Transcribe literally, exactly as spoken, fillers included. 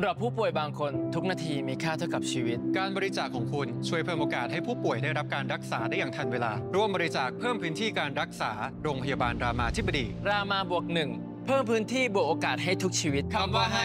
ำหรับผู้ป่วยบางคนทุกนาทีมีค่าเท่ากับชีวิตการบริจาคของคุณช่วยเพิ่มโอกาสให้ผู้ป่วยได้รับการรักษาได้อย่างทันเวลาร่วมบริจาคเพิ่มพื้นที่การรักษาโรงพยาบาลรามาธิบดีรามาบวกหนึ่งเพิ่มพื้นที่บวกโอกาสให้ทุกชีวิตคำว่า